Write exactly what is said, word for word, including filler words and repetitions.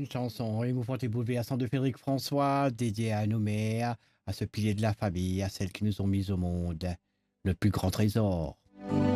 une chanson émouvante et bouleversante de Frédéric François, dédiée à nos mères, à ce pilier de la famille, à celles qui nous ont mis au monde, le plus grand trésor.